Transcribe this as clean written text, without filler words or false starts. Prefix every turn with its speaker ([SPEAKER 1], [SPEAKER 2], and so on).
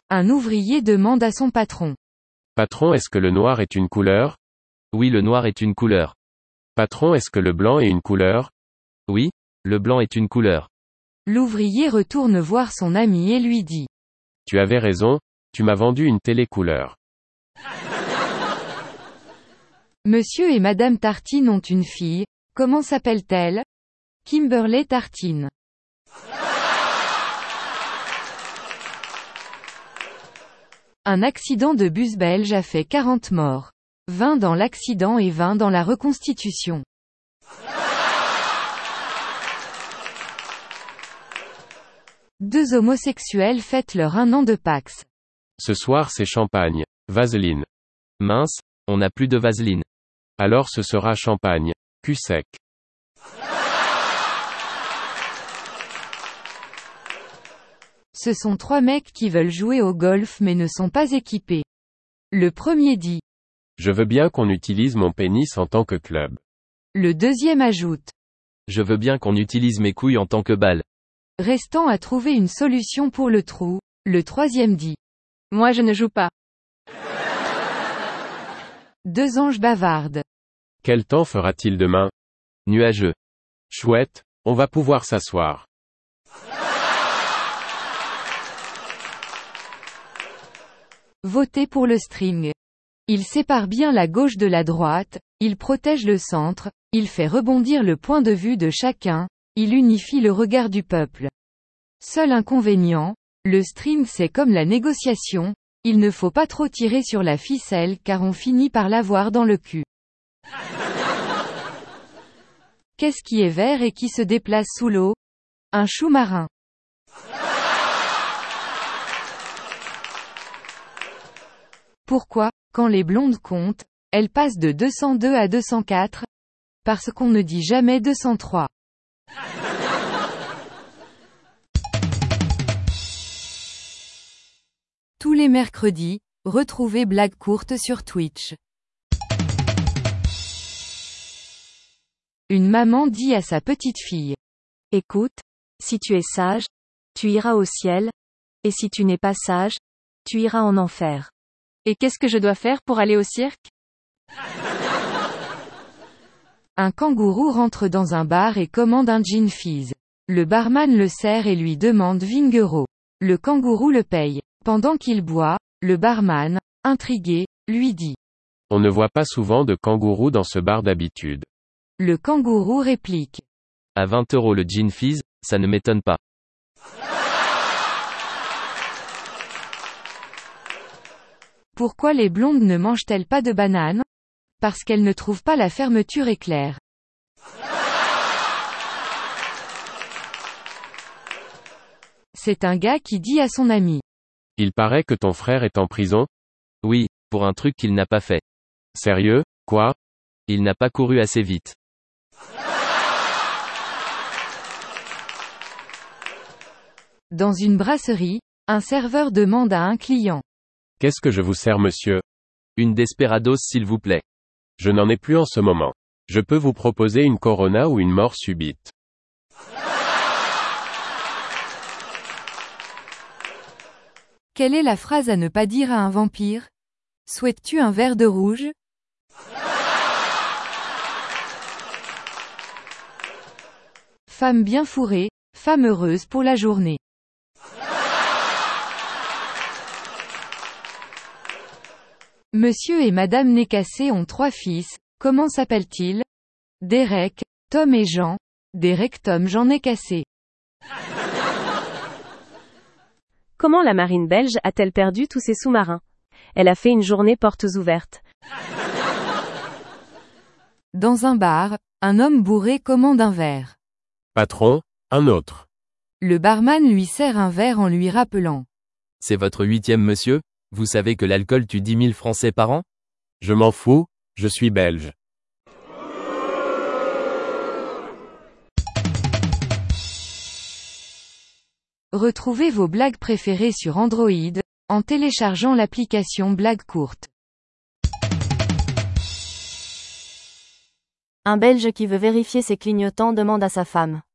[SPEAKER 1] Un ouvrier demande à son patron.
[SPEAKER 2] Patron, est-ce que le noir est une couleur?
[SPEAKER 3] Oui, le noir est une couleur.
[SPEAKER 2] Patron, est-ce que le blanc est une couleur?
[SPEAKER 3] Oui, le blanc est une couleur.
[SPEAKER 1] L'ouvrier retourne voir son ami et lui dit.
[SPEAKER 2] Tu avais raison, tu m'as vendu une télé couleur.
[SPEAKER 1] Monsieur et Madame Tartine ont une fille, comment s'appelle-t-elle? Kimberley Tartine. Un accident de bus belge a fait 40 morts. 20 dans l'accident et 20 dans la reconstitution. Deux homosexuels fêtent leur 1 an de Pax.
[SPEAKER 2] Ce soir c'est champagne. Vaseline.
[SPEAKER 3] Mince, on n'a plus de vaseline.
[SPEAKER 2] Alors ce sera champagne. Cul sec.
[SPEAKER 1] Ce sont 3 mecs qui veulent jouer au golf mais ne sont pas équipés. Le premier dit.
[SPEAKER 2] Je veux bien qu'on utilise mon pénis en tant que club.
[SPEAKER 1] Le deuxième ajoute.
[SPEAKER 3] Je veux bien qu'on utilise mes couilles en tant que balle.
[SPEAKER 1] Restant à trouver une solution pour le trou, le troisième dit. Moi je ne joue pas. Deux anges bavardent.
[SPEAKER 2] Quel temps fera-t-il demain?
[SPEAKER 3] Nuageux.
[SPEAKER 2] Chouette, on va pouvoir s'asseoir.
[SPEAKER 1] Votez pour le string. Il sépare bien la gauche de la droite, il protège le centre, il fait rebondir le point de vue de chacun, il unifie le regard du peuple. Seul inconvénient, le string c'est comme la négociation, il ne faut pas trop tirer sur la ficelle car on finit par l'avoir dans le cul. Qu'est-ce qui est vert et qui se déplace sous l'eau? Un chou marin. Pourquoi, quand les blondes comptent, elles passent de 202 à 204? Parce qu'on ne dit jamais 203. Tous les mercredis, retrouvez Blague courte sur Twitch. Une maman dit à sa petite fille.
[SPEAKER 4] Écoute, si tu es sage, tu iras au ciel, et si tu n'es pas sage, tu iras en enfer.
[SPEAKER 5] Et qu'est-ce que je dois faire pour aller au cirque?
[SPEAKER 1] Un kangourou rentre dans un bar et commande un gin fizz. Le barman le sert et lui demande 20 €. Le kangourou le paye. Pendant qu'il boit, le barman, intrigué, lui dit.
[SPEAKER 2] On ne voit pas souvent de kangourous dans ce bar d'habitude.
[SPEAKER 1] Le kangourou réplique.
[SPEAKER 3] À 20 € le gin fizz, ça ne m'étonne pas.
[SPEAKER 1] Pourquoi les blondes ne mangent-elles pas de bananes? Parce qu'elles ne trouvent pas la fermeture éclair. C'est un gars qui dit à son ami.
[SPEAKER 2] Il paraît que ton frère est en prison?
[SPEAKER 3] Oui, pour un truc qu'il n'a pas fait.
[SPEAKER 2] Sérieux, quoi?
[SPEAKER 3] Il n'a pas couru assez vite.
[SPEAKER 1] Dans une brasserie, un serveur demande à un client.
[SPEAKER 2] Qu'est-ce que je vous sers, monsieur?
[SPEAKER 3] Une Desperados s'il vous plaît.
[SPEAKER 2] Je n'en ai plus en ce moment. Je peux vous proposer une Corona ou une mort subite.
[SPEAKER 1] Quelle est la phrase à ne pas dire à un vampire? Souhaites-tu un verre de rouge? Femme bien fourrée, femme heureuse pour la journée. Monsieur et Madame Nécassé ont 3 fils, comment s'appellent-ils? Derek, Tom et Jean. Derek Tom Jean Nécassé.
[SPEAKER 4] Comment la marine belge a-t-elle perdu tous ses sous-marins? Elle a fait une journée portes ouvertes.
[SPEAKER 1] Dans un bar, un homme bourré commande un verre.
[SPEAKER 2] Patron, un autre.
[SPEAKER 1] Le barman lui sert un verre en lui rappelant.
[SPEAKER 3] C'est votre 8e monsieur? Vous savez que l'alcool tue 10 000 Français par an?
[SPEAKER 2] Je m'en fous, je suis belge.
[SPEAKER 1] Retrouvez vos blagues préférées sur Android, en téléchargeant l'application Blague courte.
[SPEAKER 4] Un Belge qui veut vérifier ses clignotants demande à sa femme.